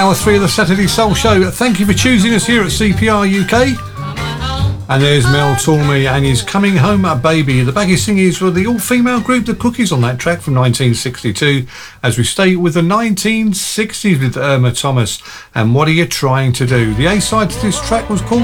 Hour 3 of the Saturday Soul Show. Thank you for choosing us here at CPR UK. And there's Mel Tormey and his Coming Home Baby. The Baggy Singers were the all-female group The Cookies on that track from 1962, as we stay with the 1960s with Irma Thomas and What Are You Trying to Do. The A-side to this track was called